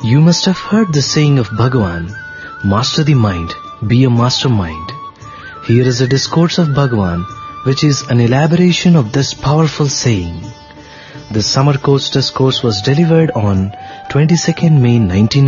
You must have heard the saying of Bhagavan, master the mind, be a mastermind. Here is a discourse of Bhagavan, which is an elaboration of this powerful saying. The summer course discourse was delivered on 22nd May 19